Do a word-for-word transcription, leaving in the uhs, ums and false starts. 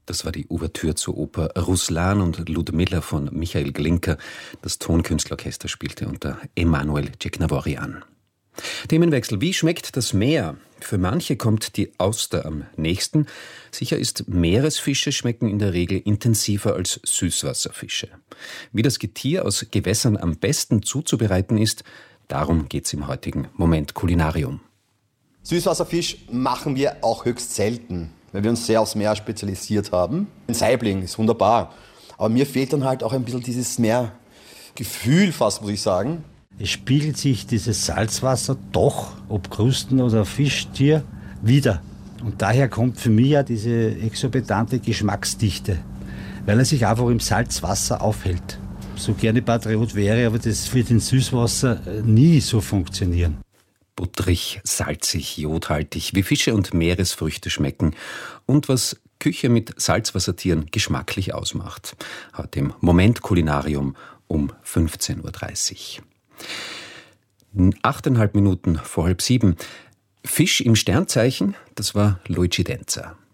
Das war die Ouvertüre zur Oper Ruslan und Ludmilla von Michael Glinka. Das Tonkünstlerorchester spielte unter Emanuel Ceknavori. Themenwechsel. Wie schmeckt das Meer? Für manche kommt die Auster am nächsten. Sicher ist, Meeresfische schmecken in der Regel intensiver als Süßwasserfische. Wie das Getier aus Gewässern am besten zuzubereiten ist, darum geht's im heutigen Moment Kulinarium. Süßwasserfisch machen wir auch höchst selten, weil wir uns sehr aufs Meer spezialisiert haben. Ein Saibling ist wunderbar, aber mir fehlt dann halt auch ein bisschen dieses Meergefühl fast, muss ich sagen. Es spiegelt sich dieses Salzwasser doch, ob Krusten oder Fischtier, wieder. Und daher kommt für mich ja diese exorbitante Geschmacksdichte, weil er sich einfach im Salzwasser aufhält. So gerne Patriot wäre, aber das wird in Süßwasser nie so funktionieren. Butterig, salzig, jodhaltig, wie Fische und Meeresfrüchte schmecken und was Küche mit Salzwassertieren geschmacklich ausmacht. Heute im Moment Kulinarium um fünfzehn Uhr dreißig. Achteinhalb Minuten vor halb sieben. Fisch im Sternzeichen, das war Luigi Denzer.